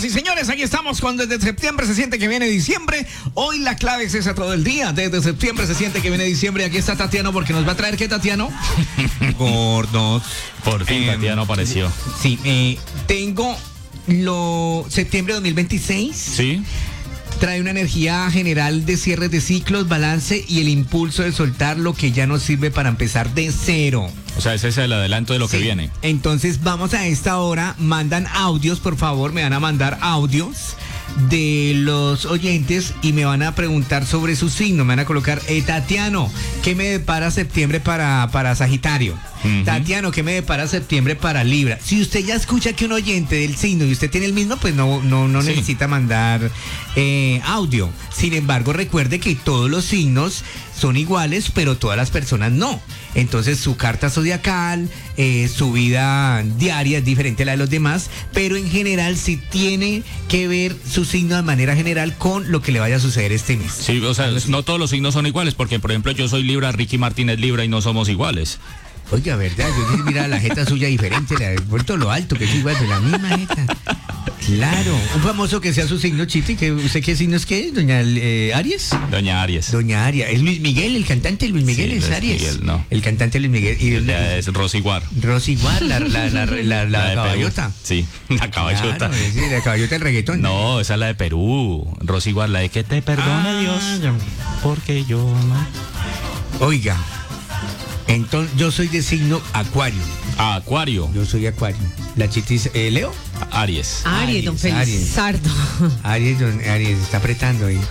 Señoras y señores, aquí estamos cuando desde septiembre se siente que viene diciembre. Hoy la clave es esa todo el día. Desde septiembre se siente que viene diciembre. Aquí está Tatiano porque nos va a traer, ¿qué, Tatiano? Gordos. Por fin Tatiano apareció. Sí, tengo septiembre de 2026. Sí. Trae una energía general de cierre de ciclos, balance y el impulso de soltar lo que ya no sirve para empezar de cero. O sea, ese es el adelanto de lo que viene. Entonces vamos a esta hora, mandan audios, por favor, me van a mandar audios de los oyentes y me van a preguntar sobre su signo. Me van a colocar, Tatiano, ¿qué me depara septiembre para Sagitario? Uh-huh. Tatiano, ¿qué me depara septiembre para Libra? Si usted ya escucha que un oyente del signo y usted tiene el mismo, pues no sí. Necesita mandar audio. Sin embargo, recuerde que todos los signos son iguales, pero todas las personas no. Entonces su carta zodiacal, su vida diaria es diferente a la de los demás, pero en general sí tiene que ver su signo de manera general con lo que le vaya a suceder este mes. Sí, o sea, no todos los signos son iguales, porque por ejemplo yo soy Libra, Ricky Martin es Libra y no somos iguales. Oiga, verdad, yo mira la jeta suya diferente, le he vuelto lo alto, que es igual de la misma jeta. Claro, un famoso que sea su signo, Chiti, que ¿usted qué signo es qué? ¿Doña Aries? Doña Aries. Doña Aries. Es Luis Miguel, el cantante Luis Miguel, sí, es Aries. Miguel, no. El cantante Luis Miguel. Y es Rosy Guar. Rosy Guar, la caballota. Sí, la caballota. Claro, sí, la caballota del reggaetón. No, esa es la de Perú. Rosy Guar, la de que te perdone Dios, porque yo no. Oiga. Entonces, yo soy de signo Acuario. Acuario. Yo soy Acuario. La Chitis, ¿Leo? Aries. Aries, don Felizardo. Aries, está apretando ahí.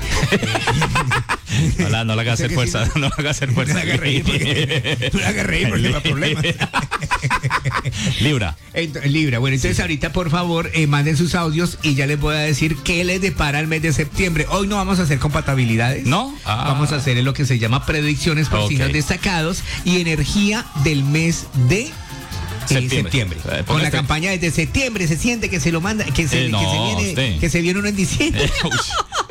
No le haga hacer fuerza, no le haga hacer fuerza. No le haga reír porque no hay problema. Libra. Libra, bueno, entonces sí. Ahorita por favor manden sus audios y ya les voy a decir qué les depara el mes de septiembre. Hoy no vamos a hacer compatibilidades. ¿No? Vamos a hacer lo que se llama predicciones por signos destacados y energía del mes de septiembre. Con la campaña desde septiembre se siente que se lo manda, que se viene uno en diciembre.